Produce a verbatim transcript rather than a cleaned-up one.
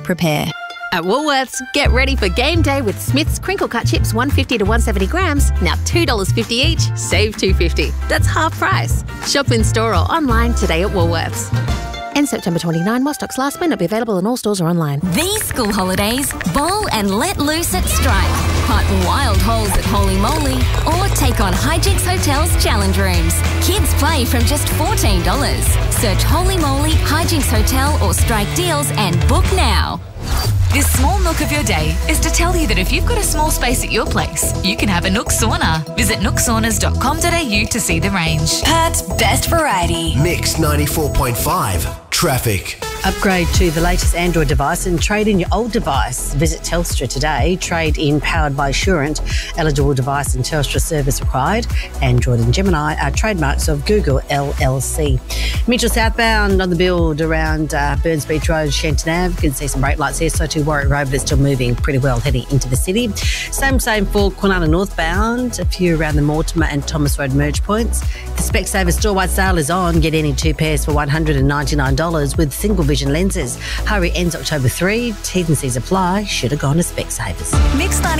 prepare. At Woolworths, get ready for game day with Smith's crinkle cut chips one fifty to one seventy grams, now two dollars fifty each, save two fifty. That's half price. Shop in store or online today at Woolworths. End September twenty-ninth, while stocks last, may not be available in all stores or online. These school holidays, bowl and let loose at Strike. Putt wild holes at Holy Moly or take on Hijinks Hotel's challenge rooms. Kids play from just fourteen dollars. Search Holy Moly, Hijinks Hotel or Strike deals and book now. This small nook of your day is to tell you that if you've got a small space at your place, you can have a Nook sauna. Visit nook saunas dot com dot a u to see the range. Perth's best variety. Mix ninety-four point five. Traffic. Upgrade to the latest Android device and trade in your old device. Visit Telstra today. Trade in powered by Assurant. Eligible device and Telstra service required. Android and Gemini are trademarks of Google L L C. Mitchell southbound on the build around uh, Burns Beach Road, Shenton Ave. You can see some brake lights here. So too Warwick Road, but it's still moving pretty well heading into the city. Same, same for Kwinana northbound. A few around the Mortimer and Thomas Road merge points. The Specsavers store-wide sale is on. Get any two pairs for one hundred ninety-nine dollars with single vision lenses. Hurry ends October third. T's and C's apply. Should have gone to Specsavers. Mix